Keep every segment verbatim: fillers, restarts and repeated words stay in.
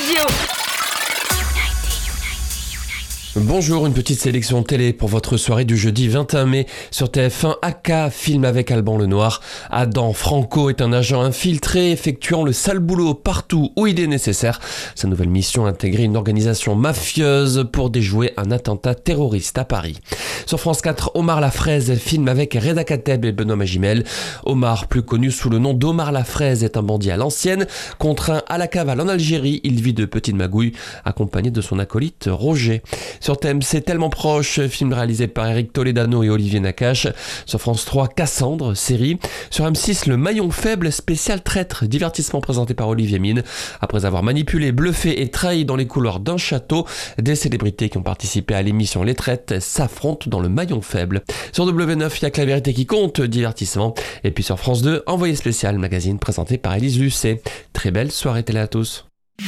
Radio. Bonjour, une petite sélection télé pour votre soirée du jeudi vingt et un mai sur T F un. A K, film avec Alban Lenoir. Adam Franco est un agent infiltré effectuant le sale boulot partout où il est nécessaire. Sa nouvelle mission, intégrer une organisation mafieuse pour déjouer un attentat terroriste à Paris. Sur France quatre, Omar Lafraise, film avec Reda Kateb et Benoît Magimel. Omar, plus connu sous le nom d'Omar Lafraise, est un bandit à l'ancienne. Contraint à la cavale en Algérie, il vit de petites magouilles, accompagné de son acolyte Roger. Sur T M C, Tellement proche, film réalisé par Eric Toledano et Olivier Nakache. Sur France trois, Cassandre, série. Sur M six, Le Maillon Faible, spécial traître, divertissement présenté par Olivier Mine. Après avoir manipulé, bluffé et trahi dans les couloirs d'un château, des célébrités qui ont participé à l'émission Les Traites s'affrontent dans Le Maillon Faible. Sur W neuf, il y a que la vérité qui compte, divertissement. Et puis sur France deux, Envoyé spécial, magazine présenté par Élise Lucet. Très belle soirée télé à tous.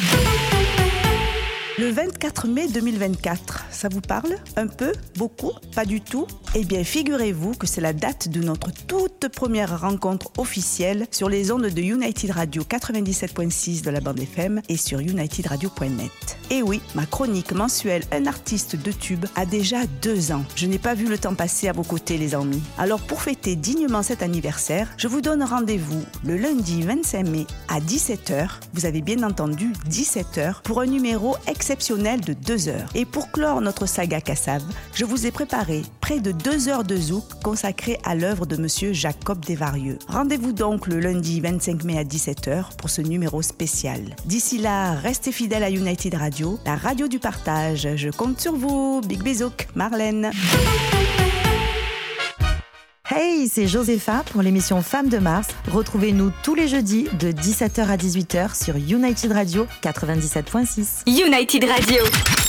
Le vingt-quatre mai deux mille vingt-quatre, ça vous parle? Un peu? Beaucoup? Pas du tout? Eh bien, figurez-vous que c'est la date de notre toute première rencontre officielle sur les ondes de United Radio quatre-vingt-dix-sept point six de la bande F M et sur united radio point net. Et oui, ma chronique mensuelle Un artiste de tube a déjà deux ans. Je n'ai pas vu le temps passer à vos côtés, les amis. Alors, pour fêter dignement cet anniversaire, je vous donne rendez-vous le lundi vingt-cinq mai à dix-sept heures. Vous avez bien entendu, dix-sept heures, pour un numéro exceptionnel de deux heures. Et pour clore notre saga Kassav, je vous ai préparé près de deux heures de zouk consacrées à l'œuvre de Monsieur Jacob Desvarieux. Rendez-vous donc le lundi vingt-cinq mai à dix-sept heures pour ce numéro spécial. D'ici là, restez fidèles à United Radio, la radio du partage. Je compte sur vous. Big bisouk, Marlène. Hey, c'est Josépha pour l'émission Femmes de Mars. Retrouvez-nous tous les jeudis de dix-sept heures à dix-huit heures sur United Radio quatre-vingt-dix-sept point six. United Radio.